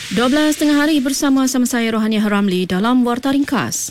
12 hari bersama-sama saya Rohaniah Ramli dalam Warta Ringkas.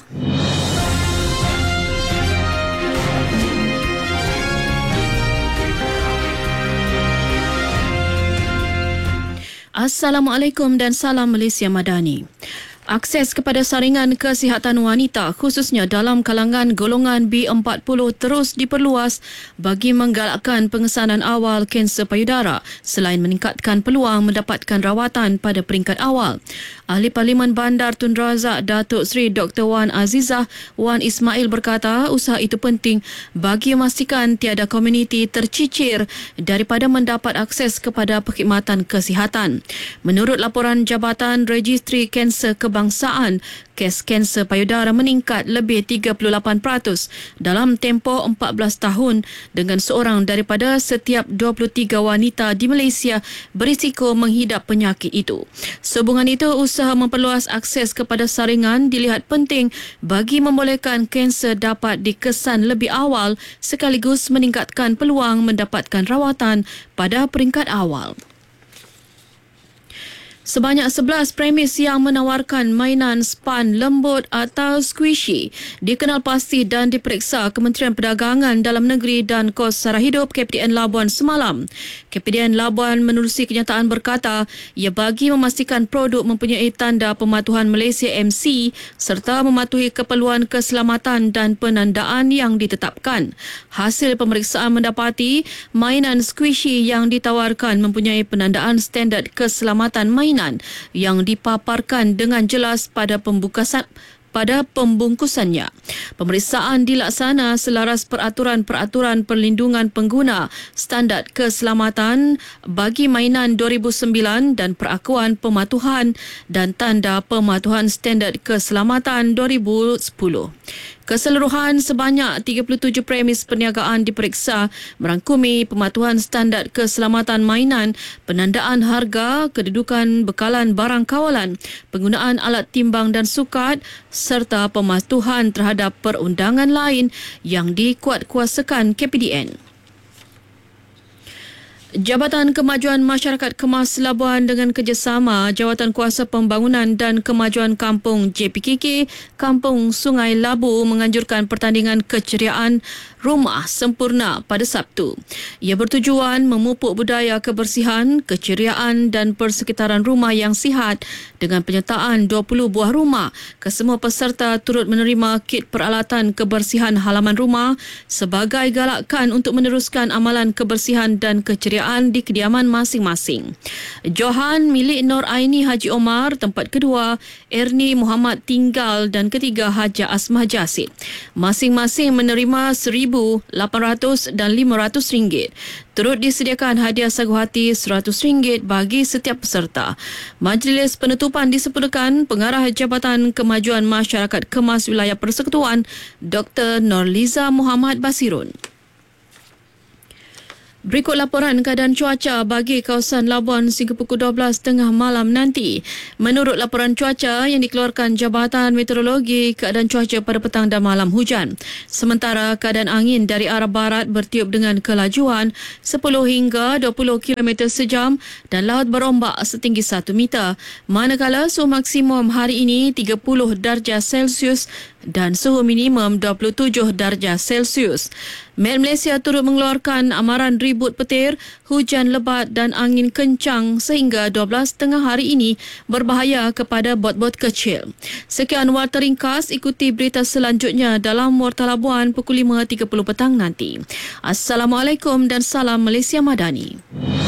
Assalamualaikum dan salam Malaysia Madani. Akses kepada saringan kesihatan wanita khususnya dalam kalangan golongan B40 terus diperluas bagi menggalakkan pengesanan awal kanser payudara selain meningkatkan peluang mendapatkan rawatan pada peringkat awal. Ahli Parlimen Bandar Tun Razak Datuk Seri Dr. Wan Azizah Wan Ismail berkata usaha itu penting bagi memastikan tiada komuniti tercicir daripada mendapat akses kepada perkhidmatan kesihatan. Menurut laporan Jabatan Registri Kanser Kebangsaan, kes kanser payudara meningkat lebih 38% dalam tempoh 14 tahun dengan seorang daripada setiap 23 wanita di Malaysia berisiko menghidap penyakit itu. Sehubungan itu, usaha memperluas akses kepada saringan dilihat penting bagi membolehkan kanser dapat dikesan lebih awal sekaligus meningkatkan peluang mendapatkan rawatan pada peringkat awal. Sebanyak 11 premis yang menawarkan mainan span lembut atau squishy dikenal pasti dan diperiksa Kementerian Perdagangan Dalam Negeri dan Kos Sara Hidup KPDN Labuan semalam. KPDN Labuan menerusi kenyataan berkata ia bagi memastikan produk mempunyai tanda pematuhan Malaysia MC serta mematuhi keperluan keselamatan dan penandaan yang ditetapkan. Hasil pemeriksaan mendapati mainan squishy yang ditawarkan mempunyai penandaan standard keselamatan mainan yang dipaparkan dengan jelas pada pembungkusannya. Pemeriksaan dilaksana selaras peraturan-peraturan perlindungan pengguna standard keselamatan bagi mainan 2009 dan perakuan pematuhan dan tanda pematuhan standard keselamatan 2010. Keseluruhan sebanyak 37 premis perniagaan diperiksa merangkumi pematuhan standard keselamatan mainan, penandaan harga, kedudukan bekalan barang kawalan, penggunaan alat timbang dan sukat serta pematuhan terhadap perundangan lain yang dikuatkuasakan KPDN. Jabatan Kemajuan Masyarakat Kemas Labuan dengan kerjasama Jawatan Kuasa Pembangunan dan Kemajuan Kampung JPKK Kampung Sungai Labu menganjurkan pertandingan keceriaan rumah sempurna pada Sabtu. Ia bertujuan memupuk budaya kebersihan, keceriaan dan persekitaran rumah yang sihat dengan penyertaan 20 buah rumah. Kesemua peserta turut menerima kit peralatan kebersihan halaman rumah sebagai galakan untuk meneruskan amalan kebersihan dan keceriaan di kediaman masing-masing. Johan milik Nur Aini Haji Omar, tempat kedua Erni Muhammad Tinggal dan ketiga Haja Asmah Jasid. Masing-masing menerima RM1,800 dan RM500. Turut disediakan hadiah sagu hati RM100 bagi setiap peserta. Majlis penutupan disempurnakan Pengarah Jabatan Kemajuan Masyarakat Kemas Wilayah Persekutuan Dr. Norliza Muhammad Basirun. Berikut laporan keadaan cuaca bagi kawasan Labuan sehingga pukul 12 tengah malam nanti. Menurut laporan cuaca yang dikeluarkan Jabatan Meteorologi, keadaan cuaca pada petang dan malam hujan. Sementara keadaan angin dari arah barat bertiup dengan kelajuan 10 hingga 20 km sejam dan laut berombak setinggi 1 meter. Manakala suhu maksimum hari ini 30 darjah Celsius dan suhu minimum 27 darjah Celsius. Met Malaysia turut mengeluarkan amaran ribut petir, hujan lebat dan angin kencang sehingga 12 tengah hari ini berbahaya kepada bot-bot kecil. Sekian Warta Ringkas, ikuti berita selanjutnya dalam Warta Labuan pukul 5.30 petang nanti. Assalamualaikum dan salam Malaysia Madani.